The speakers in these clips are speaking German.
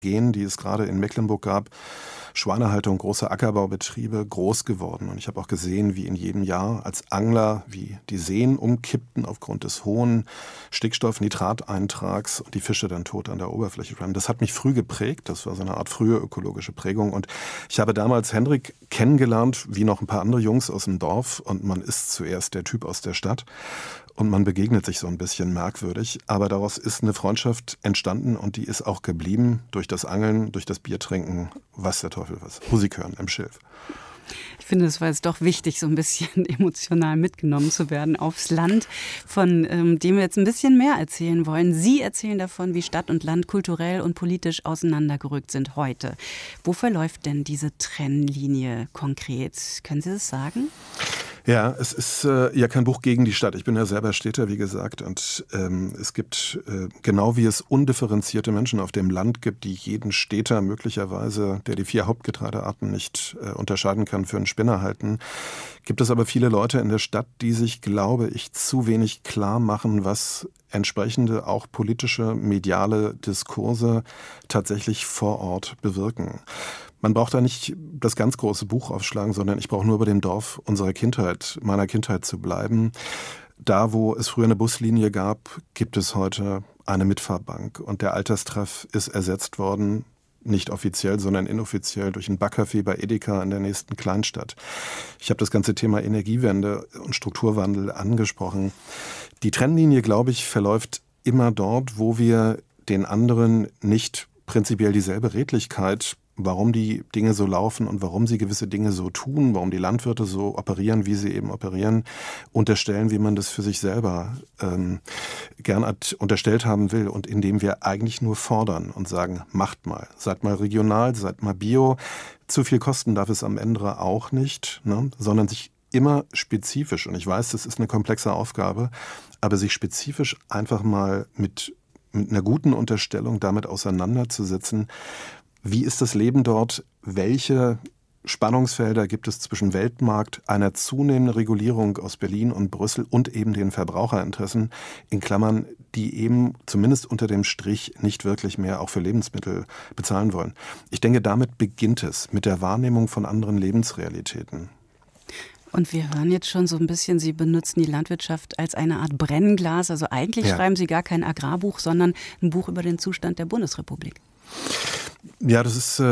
Gen, die es gerade in Mecklenburg gab, Schweinehaltung, große Ackerbaubetriebe, groß geworden. Und ich habe auch gesehen, wie in jedem Jahr als Angler, wie die Seen umkippten aufgrund des hohen Stickstoff-Nitrateintrags und die Fische dann tot an der Oberfläche schwammen. Das hat mich früh geprägt. Das war so eine Art frühe ökologische Prägung. Und ich habe damals Hendrik kennengelernt, wie noch ein paar andere Jungs aus dem Dorf. Und man ist zuerst der Typ aus der Stadt. Und man begegnet sich so ein bisschen merkwürdig. Aber daraus ist eine Freundschaft entstanden und die ist auch geblieben durch das Angeln, durch das Biertrinken, was der Teufel was. Musik hören im Schilf. Ich finde, es war jetzt doch wichtig, so ein bisschen emotional mitgenommen zu werden aufs Land, von dem wir jetzt ein bisschen mehr erzählen wollen. Sie erzählen davon, wie Stadt und Land kulturell und politisch auseinandergerückt sind heute. Wo verläuft denn diese Trennlinie konkret? Können Sie das sagen? Ja, es ist ja kein Buch gegen die Stadt. Ich bin ja selber Städter, wie gesagt. Und es gibt, genau wie es undifferenzierte Menschen auf dem Land gibt, die jeden Städter möglicherweise, der die 4 Hauptgetreidearten nicht unterscheiden kann, für einen Spinner halten, gibt es aber viele Leute in der Stadt, die sich, glaube ich, zu wenig klar machen, was entsprechende auch politische, mediale Diskurse tatsächlich vor Ort bewirken. Man braucht da nicht das ganz große Buch aufschlagen, sondern ich brauche nur bei dem Dorf unserer Kindheit, meiner Kindheit zu bleiben. Da, wo es früher eine Buslinie gab, gibt es heute eine Mitfahrbank. Und der Alterstreff ist ersetzt worden, nicht offiziell, sondern inoffiziell durch ein Backcafé bei Edeka in der nächsten Kleinstadt. Ich habe das ganze Thema Energiewende und Strukturwandel angesprochen. Die Trennlinie, glaube ich, verläuft immer dort, wo wir den anderen nicht prinzipiell dieselbe Redlichkeit, warum die Dinge so laufen und warum sie gewisse Dinge so tun, warum die Landwirte so operieren, wie sie eben operieren, unterstellen, wie man das für sich selber gern unterstellt haben will und indem wir eigentlich nur fordern und sagen, macht mal, seid mal regional, seid mal bio. Zu viel kosten darf es am Ende auch nicht, ne? Sondern sich immer spezifisch, und ich weiß, das ist eine komplexe Aufgabe, aber sich spezifisch einfach mal mit einer guten Unterstellung damit auseinanderzusetzen, wie ist das Leben dort? Welche Spannungsfelder gibt es zwischen Weltmarkt, einer zunehmenden Regulierung aus Berlin und Brüssel und eben den Verbraucherinteressen, in Klammern, die eben zumindest unter dem Strich nicht wirklich mehr auch für Lebensmittel bezahlen wollen. Ich denke, damit beginnt es, mit der Wahrnehmung von anderen Lebensrealitäten. Und wir hören jetzt schon so ein bisschen, Sie benutzen die Landwirtschaft als eine Art Brennglas. Also eigentlich schreiben Sie gar kein Agrarbuch, sondern ein Buch über den Zustand der Bundesrepublik. Ja, das ist,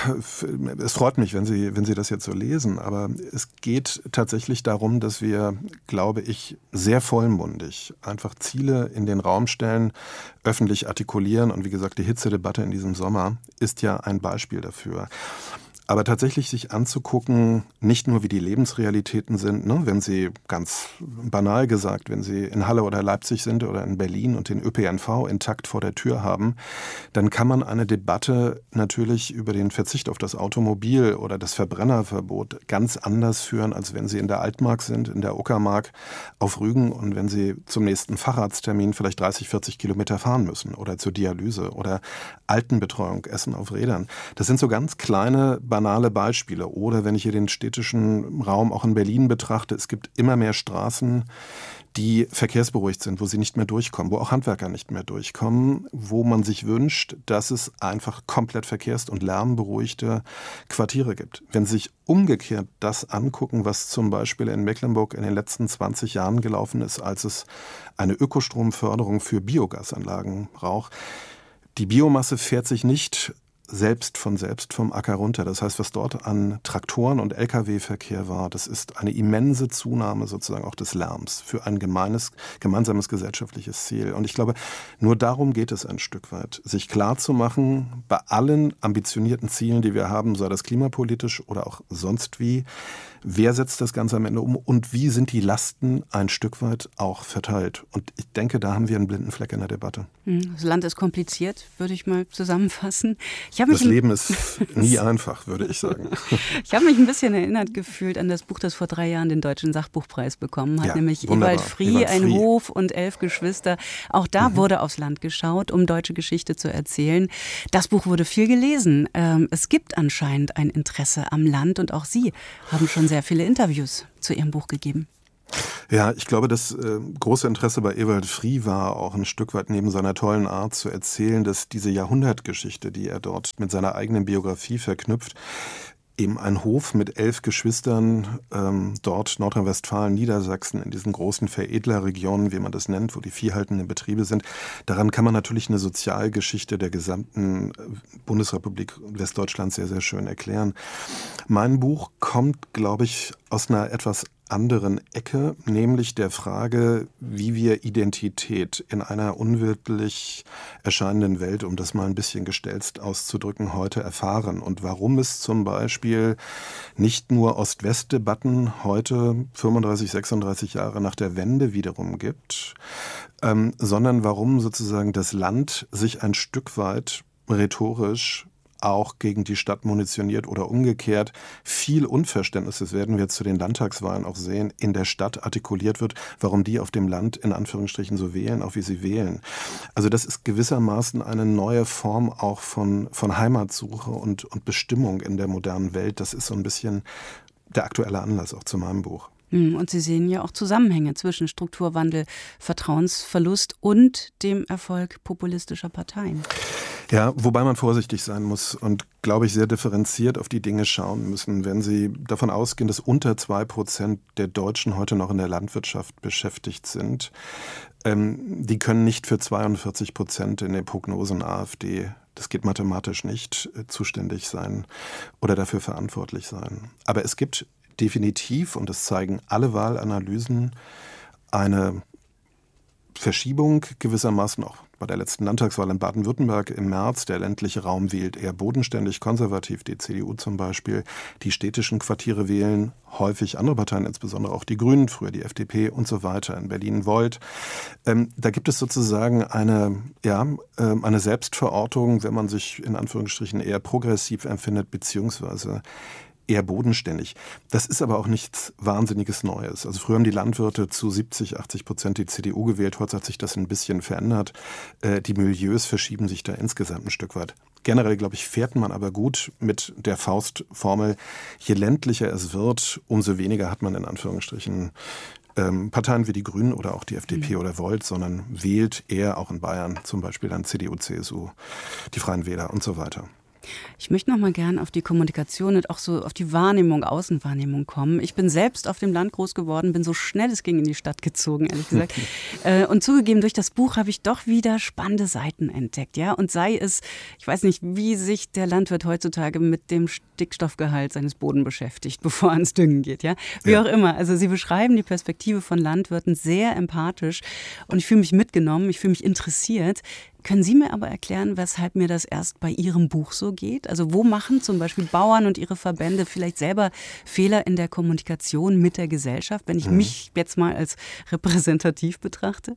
es freut mich, wenn Sie das jetzt so lesen, aber es geht tatsächlich darum, dass wir, glaube ich, sehr vollmundig einfach Ziele in den Raum stellen, öffentlich artikulieren und wie gesagt, die Hitzedebatte in diesem Sommer ist ja ein Beispiel dafür. Aber tatsächlich sich anzugucken, nicht nur wie die Lebensrealitäten sind, ne, wenn Sie, ganz banal gesagt, wenn Sie in Halle oder Leipzig sind oder in Berlin und den ÖPNV intakt vor der Tür haben, dann kann man eine Debatte natürlich über den Verzicht auf das Automobil oder das Verbrennerverbot ganz anders führen, als wenn Sie in der Altmark sind, in der Uckermark auf Rügen und wenn Sie zum nächsten Facharzttermin vielleicht 30, 40 Kilometer fahren müssen oder zur Dialyse oder Altenbetreuung, Essen auf Rädern. Das sind so ganz kleine banale Beispiele. Oder wenn ich hier den städtischen Raum auch in Berlin betrachte, es gibt immer mehr Straßen, die verkehrsberuhigt sind, wo sie nicht mehr durchkommen, wo auch Handwerker nicht mehr durchkommen, wo man sich wünscht, dass es einfach komplett verkehrs- und lärmberuhigte Quartiere gibt. Wenn Sie sich umgekehrt das angucken, was zum Beispiel in Mecklenburg in den letzten 20 Jahren gelaufen ist, als es eine Ökostromförderung für Biogasanlagen braucht. Die Biomasse fährt sich nicht selbst vom Acker runter. Das heißt, was dort an Traktoren und Lkw-Verkehr war, das ist eine immense Zunahme sozusagen auch des Lärms für ein gemeinsames gesellschaftliches Ziel. Und ich glaube, nur darum geht es ein Stück weit, sich klarzumachen, bei allen ambitionierten Zielen, die wir haben, sei das klimapolitisch oder auch sonst wie, wer setzt das Ganze am Ende um und wie sind die Lasten ein Stück weit auch verteilt? Und ich denke, da haben wir einen blinden Fleck in der Debatte. Das Land ist kompliziert, würde ich mal zusammenfassen. Das Leben ist nie einfach, würde ich sagen. Ich habe mich ein bisschen erinnert gefühlt an das Buch, das vor 3 Jahren den Deutschen Sachbuchpreis bekommen hat, nämlich Ewald Frie, Ein Hof und 11 Geschwister. Auch da wurde aufs Land geschaut, um deutsche Geschichte zu erzählen. Das Buch wurde viel gelesen. Es gibt anscheinend ein Interesse am Land und auch Sie haben schon sehr viele Interviews zu Ihrem Buch gegeben. Ja, ich glaube, das große Interesse bei Ewald Frie war auch ein Stück weit neben seiner tollen Art zu erzählen, dass diese Jahrhundertgeschichte, die er dort mit seiner eigenen Biografie verknüpft, eben ein Hof mit 11 Geschwistern, dort Nordrhein-Westfalen, Niedersachsen, in diesen großen Veredlerregionen, wie man das nennt, wo die viehhaltenden Betriebe sind. Daran kann man natürlich eine Sozialgeschichte der gesamten Bundesrepublik Westdeutschland sehr, sehr schön erklären. Mein Buch kommt, glaube ich, aus einer etwas anderen Ecke, nämlich der Frage, wie wir Identität in einer unwirtlich erscheinenden Welt, um das mal ein bisschen gestelzt auszudrücken, heute erfahren und warum es zum Beispiel nicht nur Ost-West-Debatten heute 35, 36 Jahre nach der Wende wiederum gibt, sondern warum sozusagen das Land sich ein Stück weit rhetorisch auch gegen die Stadt munitioniert oder umgekehrt viel Unverständnis, das werden wir jetzt zu den Landtagswahlen auch sehen, in der Stadt artikuliert wird, warum die auf dem Land in Anführungsstrichen so wählen, auch wie sie wählen. Also das ist gewissermaßen eine neue Form auch von Heimatsuche und Bestimmung in der modernen Welt. Das ist so ein bisschen der aktuelle Anlass auch zu meinem Buch. Und Sie sehen ja auch Zusammenhänge zwischen Strukturwandel, Vertrauensverlust und dem Erfolg populistischer Parteien. Ja, wobei man vorsichtig sein muss und, glaube ich, sehr differenziert auf die Dinge schauen müssen. Wenn Sie davon ausgehen, dass unter 2% der Deutschen heute noch in der Landwirtschaft beschäftigt sind, die können nicht für 42% in den Prognosen AfD, das geht mathematisch nicht, zuständig sein oder dafür verantwortlich sein. Aber es gibt definitiv, und das zeigen alle Wahlanalysen, eine Verschiebung gewissermaßen auch bei der letzten Landtagswahl in Baden-Württemberg im März. Der ländliche Raum wählt eher bodenständig konservativ, die CDU zum Beispiel. Die städtischen Quartiere wählen häufig andere Parteien, insbesondere auch die Grünen, früher die FDP und so weiter. In Berlin Volt. Da gibt es sozusagen eine Selbstverortung, wenn man sich in Anführungsstrichen eher progressiv empfindet, beziehungsweise eher bodenständig. Das ist aber auch nichts Wahnsinniges Neues. Also früher haben die Landwirte zu 70-80% die CDU gewählt. Heute hat sich das ein bisschen verändert. Die Milieus verschieben sich da insgesamt ein Stück weit. Generell, glaube ich, fährt man aber gut mit der Faustformel. Je ländlicher es wird, umso weniger hat man in Anführungsstrichen Parteien wie die Grünen oder auch die FDP oder Volt, sondern wählt eher auch in Bayern zum Beispiel dann CDU, CSU, die Freien Wähler und so weiter. Ich möchte noch mal gern auf die Kommunikation und auch so auf die Wahrnehmung, Außenwahrnehmung kommen. Ich bin selbst auf dem Land groß geworden, bin so schnell es ging in die Stadt gezogen, ehrlich gesagt. Und zugegeben, durch das Buch habe ich doch wieder spannende Seiten entdeckt. Ja? Und sei es, ich weiß nicht, wie sich der Landwirt heutzutage mit dem Stickstoffgehalt seines Bodens beschäftigt, bevor er ans Düngen geht. Ja? Wie auch immer. Also Sie beschreiben die Perspektive von Landwirten sehr empathisch und ich fühle mich mitgenommen, ich fühle mich interessiert. Können Sie mir aber erklären, weshalb mir das erst bei Ihrem Buch so geht? Also wo machen zum Beispiel Bauern und ihre Verbände vielleicht selber Fehler in der Kommunikation mit der Gesellschaft, wenn ich mich jetzt mal als repräsentativ betrachte?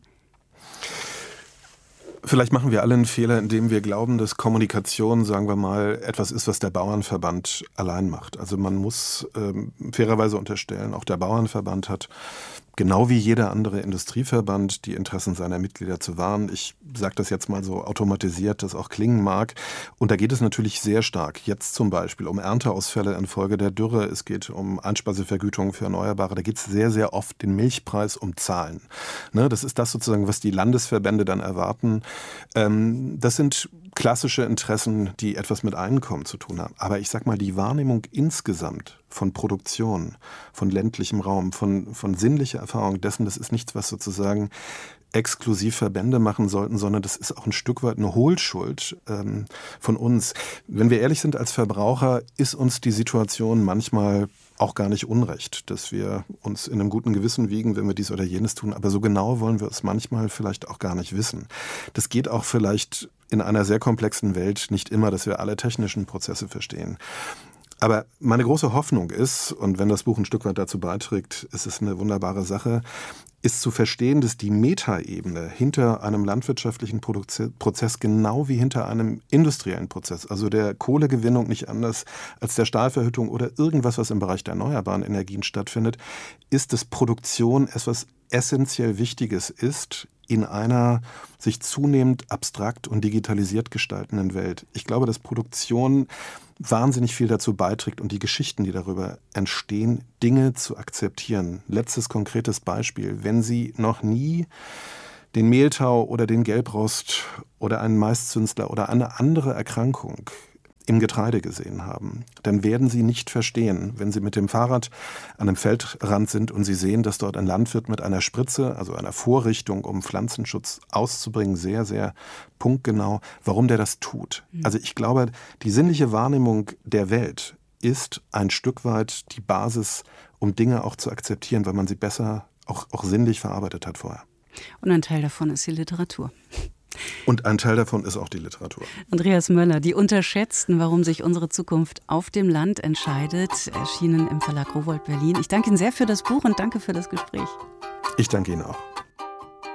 Vielleicht machen wir alle einen Fehler, indem wir glauben, dass Kommunikation, sagen wir mal, etwas ist, was der Bauernverband allein macht. Also man muss fairerweise unterstellen, auch der Bauernverband hat genau wie jeder andere Industrieverband die Interessen seiner Mitglieder zu wahren. Ich sage das jetzt mal so automatisiert, das auch klingen mag. Und da geht es natürlich sehr stark, jetzt zum Beispiel um Ernteausfälle infolge der Dürre. Es geht um Einspeisevergütung für Erneuerbare. Da geht es sehr, sehr oft den Milchpreis um Zahlen. Ne, das ist das sozusagen, was die Landesverbände dann erwarten. Das sind klassische Interessen, die etwas mit Einkommen zu tun haben. Aber ich sag mal, die Wahrnehmung insgesamt von Produktion, von ländlichem Raum, von sinnlicher Erfahrung dessen, das ist nichts, was sozusagen exklusiv Verbände machen sollten, sondern das ist auch ein Stück weit eine Hohlschuld von uns. Wenn wir ehrlich sind als Verbraucher, ist uns die Situation manchmal auch gar nicht unrecht, dass wir uns in einem guten Gewissen wiegen, wenn wir dies oder jenes tun. Aber so genau wollen wir es manchmal vielleicht auch gar nicht wissen. Das geht auch vielleicht in einer sehr komplexen Welt nicht immer, dass wir alle technischen Prozesse verstehen. Aber meine große Hoffnung ist, und wenn das Buch ein Stück weit dazu beiträgt, ist es eine wunderbare Sache, ist zu verstehen, dass die Metaebene hinter einem landwirtschaftlichen Prozess genau wie hinter einem industriellen Prozess, also der Kohlegewinnung nicht anders als der Stahlverhüttung oder irgendwas, was im Bereich der erneuerbaren Energien stattfindet, ist, dass Produktion etwas essentiell Wichtiges ist in einer sich zunehmend abstrakt und digitalisiert gestaltenden Welt. Ich glaube, dass Produktion wahnsinnig viel dazu beiträgt und die Geschichten, die darüber entstehen, Dinge zu akzeptieren. Letztes konkretes Beispiel. Wenn Sie noch nie den Mehltau oder den Gelbrost oder einen Maiszünsler oder eine andere Erkrankung im Getreide gesehen haben, dann werden Sie nicht verstehen, wenn Sie mit dem Fahrrad an einem Feldrand sind und Sie sehen, dass dort ein Landwirt mit einer Spritze, also einer Vorrichtung, um Pflanzenschutz auszubringen, sehr, sehr punktgenau, warum der das tut. Also ich glaube, die sinnliche Wahrnehmung der Welt ist ein Stück weit die Basis, um Dinge auch zu akzeptieren, weil man sie besser auch sinnlich verarbeitet hat vorher. Und ein Teil davon ist die Literatur. Und ein Teil davon ist auch die Literatur. Andreas Möller, die Unterschätzten, warum sich unsere Zukunft auf dem Land entscheidet, erschienen im Verlag Rowohlt Berlin. Ich danke Ihnen sehr für das Buch und danke für das Gespräch. Ich danke Ihnen auch.